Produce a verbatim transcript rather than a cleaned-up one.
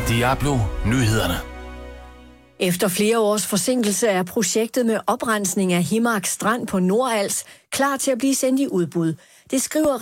Diablo Nyhederne. Efter flere års forsinkelse er projektet med oprensning af Himmark Strand på Nordals klar til at blive sendt i udbud. Det skriver